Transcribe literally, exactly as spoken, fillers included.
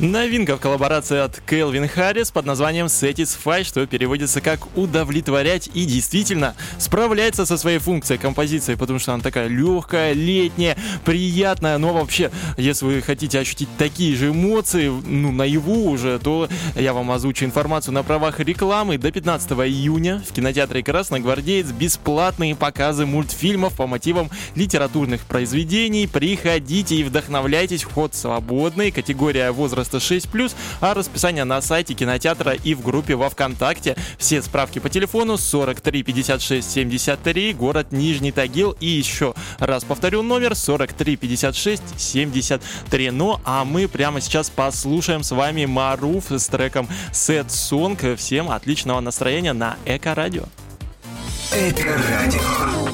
Новинка в коллаборации от Кэлвин Харрис под названием Satisfy, что переводится как удовлетворять, и действительно справляется со своей функцией композиции, потому что она такая легкая, летняя, приятная. Но вообще, если вы хотите ощутить такие же эмоции, ну, наяву уже, то я вам озвучу информацию на правах рекламы. До пятнадцатого июня в кинотеатре «Красногвардеец» бесплатные показы мультфильмов по мотивам литературных произведений. Приходите и вдохновляйтесь. Вход свободный, категория возраста шесть плюс, а расписание на сайте кинотеатра и в группе во ВКонтакте. Все справки по телефону сорок три пятьдесят шесть семьдесят три, город Нижний Тагил. И еще раз повторю номер сорок три пятьдесят шесть семьдесят три. Ну а мы прямо сейчас послушаем с вами Маруф с треком Sad Song. Всем отличного настроения на Эко-радио. Эко-радио.